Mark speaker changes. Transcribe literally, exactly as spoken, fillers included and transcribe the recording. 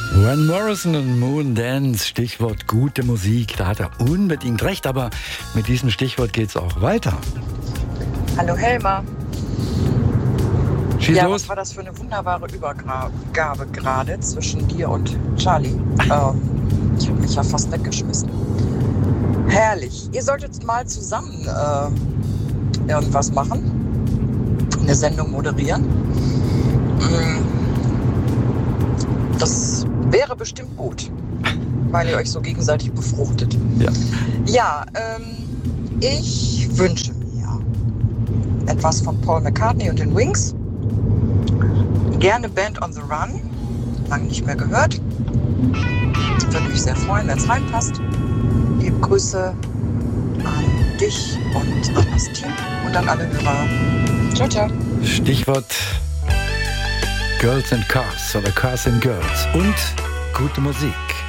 Speaker 1: Van Morrison und Moondance, Stichwort gute Musik, da hat er unbedingt recht, aber mit diesem Stichwort geht's auch weiter.
Speaker 2: Hallo Helmer.
Speaker 1: Schieß
Speaker 2: ja,
Speaker 1: los.
Speaker 2: was war das für eine wunderbare Übergabe gerade zwischen dir und Charlie? Ähm, ich habe mich ja fast weggeschmissen. Herrlich. Ihr solltet mal zusammen äh, irgendwas machen. Eine Sendung moderieren. Das wäre bestimmt gut, weil ihr euch so gegenseitig befruchtet.
Speaker 1: Ja,
Speaker 2: ja ähm, ich wünsche mir etwas von Paul McCartney und den Wings. Gerne Band on the Run. Lange nicht mehr gehört. Würde mich sehr freuen, wenn es reinpasst. Liebe Grüße an dich und an das Team und an alle Hörer. Ciao, ciao.
Speaker 1: Stichwort Girls and Cars oder Cars and Girls und gute Musik.